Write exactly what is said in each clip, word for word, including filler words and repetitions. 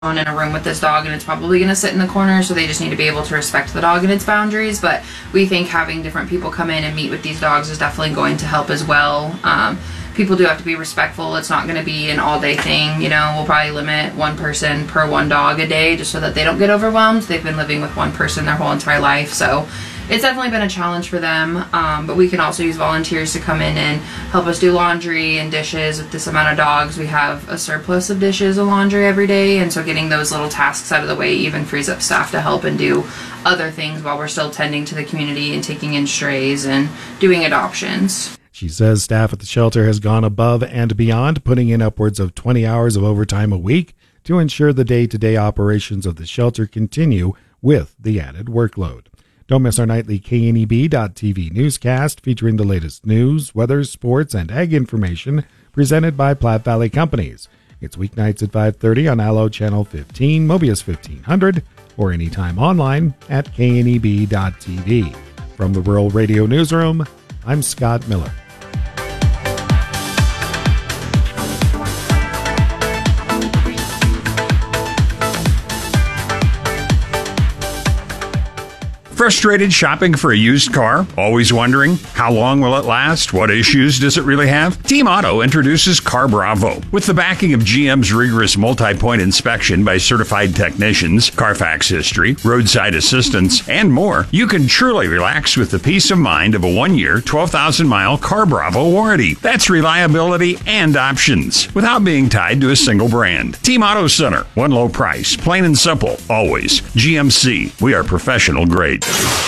in a room with this dog and it's probably going to sit in the corner, so they just need to be able to respect the dog and its boundaries. But we think having different people come in and meet with these dogs is definitely going to help as well. Um, people do have to be respectful. It's not going to be an all-day thing. You know, we'll probably limit one person per one dog a day just so that they don't get overwhelmed. They've been living with one person their whole entire life, so it's definitely been a challenge for them. Um, but we can also use volunteers to come in and help us do laundry and dishes. With this amount of dogs, we have a surplus of dishes and laundry every day, and so getting those little tasks out of the way even frees up staff to help and do other things while we're still tending to the community and taking in strays and doing adoptions. She says staff at the shelter has gone above and beyond, putting in upwards of twenty hours of overtime a week to ensure the day-to-day operations of the shelter continue with the added workload. Don't miss our nightly K N E B dot T V newscast featuring the latest news, weather, sports, and ag information presented by Platte Valley Companies. It's weeknights at five thirty on Allo Channel fifteen, Mobius fifteen hundred, or anytime online at K N E B dot T V. From the Rural Radio Newsroom, I'm Scott Miller. Frustrated shopping for a used car? Always wondering, how long will it last? What issues does it really have? Team Auto introduces Car Bravo. With the backing of G M's rigorous multi-point inspection by certified technicians, Carfax history, roadside assistance, and more, you can truly relax with the peace of mind of a one-year, twelve thousand mile Car Bravo warranty. That's reliability and options, without being tied to a single brand. Team Auto Center, one low price, plain and simple, always. G M C, we are professional grade.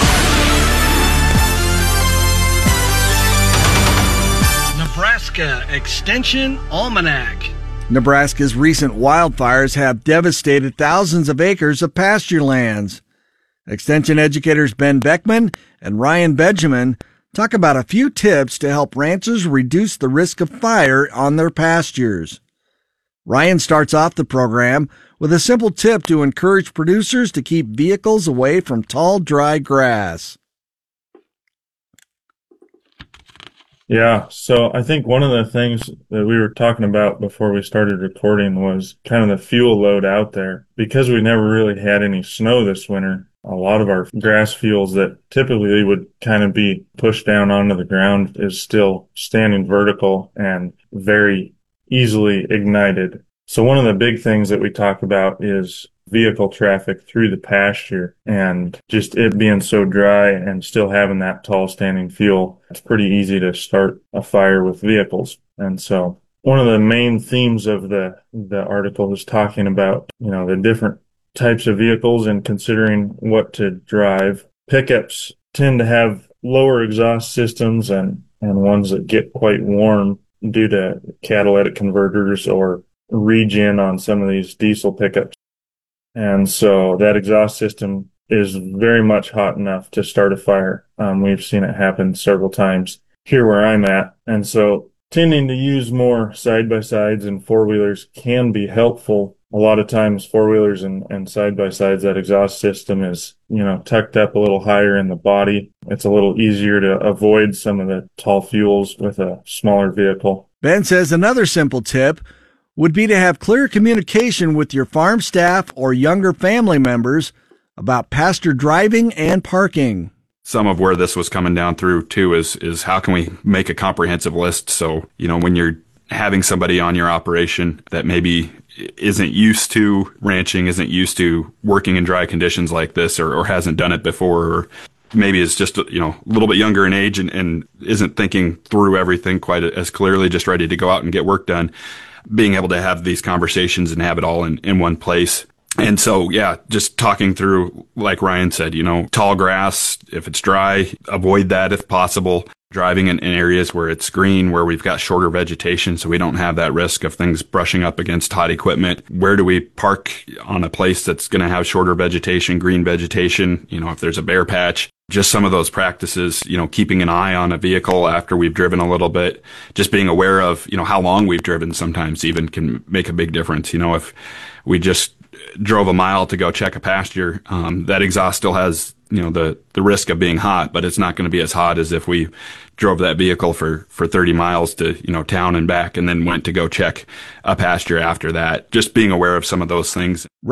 Nebraska Extension Almanac. Nebraska's recent wildfires have devastated thousands of acres of pasture lands. Extension educators Ben Beckman and Ryan Benjamin talk about a few tips to help ranchers reduce the risk of fire on their pastures. Ryan starts off the program with a simple tip to encourage producers to keep vehicles away from tall, dry grass. Yeah, so I think one of the things that we were talking about before we started recording was kind of the fuel load out there. Because we never really had any snow this winter, a lot of our grass fuels that typically would kind of be pushed down onto the ground is still standing vertical and very easily ignited. So one of the big things that we talk about is vehicle traffic through the pasture, and just it being so dry and still having that tall standing fuel. It's pretty easy to start a fire with vehicles. And so one of the main themes of the, the article is talking about, you know, the different types of vehicles and considering what to drive. Pickups tend to have lower exhaust systems and, and ones that get quite warm due to catalytic converters or regen on some of these diesel pickups. And so that exhaust system is very much hot enough to start a fire. Um, we've seen it happen several times here where I'm at. And so tending to use more side-by-sides and four-wheelers can be helpful. A lot of times four-wheelers and, and side-by-sides, that exhaust system is, you know, tucked up a little higher in the body. It's a little easier to avoid some of the tall fuels with a smaller vehicle. Ben says another simple tip would be to have clear communication with your farm staff or younger family members about pasture driving and parking. Some of where this was coming down through too is, is how can we make a comprehensive list? So, you know, when you're having somebody on your operation that maybe isn't used to ranching, isn't used to working in dry conditions like this, or, or hasn't done it before, or maybe is just, you know, a little bit younger in age and, and isn't thinking through everything quite as clearly, just ready to go out and get work done. Being able to have these conversations and have it all in, in one place. And so, yeah, just talking through, like Ryan said, you know, tall grass, if it's dry, avoid that if possible. Driving in, in areas where it's green, where we've got shorter vegetation, so we don't have that risk of things brushing up against hot equipment. Where do we park on a place that's going to have shorter vegetation, green vegetation? You know, if there's a bare patch, just some of those practices, you know, keeping an eye on a vehicle after we've driven a little bit, just being aware of, you know, how long we've driven sometimes even can make a big difference. You know, if we just drove a mile to go check a pasture, um, that exhaust still has, you know, the, the risk of being hot, but it's not going to be as hot as if we drove that vehicle for, for thirty miles to, you know, town and back and then went to go check a pasture after that. Just being aware of some of those things.